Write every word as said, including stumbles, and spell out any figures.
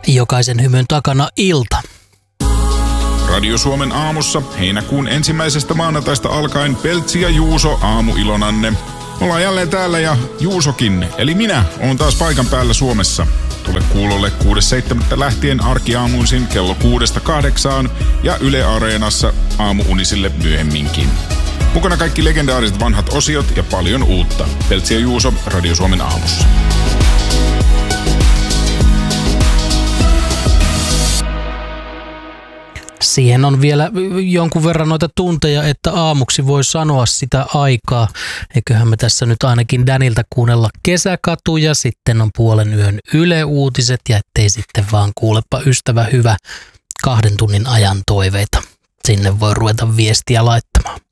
Jokaisen hymyn takana ilta. Radio Suomen aamussa heinäkuun ensimmäisestä maanantaista alkaen Peltsi ja Juuso aamuilonanne. Ollaan jälleen täällä ja Juusokin, eli minä, olen taas paikan päällä Suomessa. Tule kuulolle kuudes seitsemättä lähtien arkiaamuisin kello kuudesta kahdeksaan ja Yle Areenassa aamuunisille myöhemminkin. Mukana kaikki legendaariset vanhat osiot ja paljon uutta. Peltsi ja Juuso Radio Suomen aamussa. Siihen on vielä jonkun verran noita tunteja, että aamuksi voi sanoa sitä aikaa. Eiköhän me tässä nyt ainakin Danilta kuunnella Kesäkatu ja sitten on puolen yön Yle-uutiset ja ettei sitten vaan kuulepa ystävä hyvä kahden tunnin ajan toiveita. Sinne voi ruveta viestiä laittamaan.